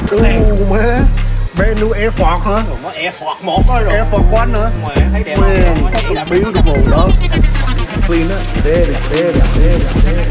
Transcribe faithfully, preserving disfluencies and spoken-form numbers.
Ồ má. Brand new Air Force hả? Nó Air Force một đó rồi. Air Force One hả? Mày thấy đẹp Man, không? Nó nhảy fucking đập. beautiful, dog. Clean up. There, there, there, there.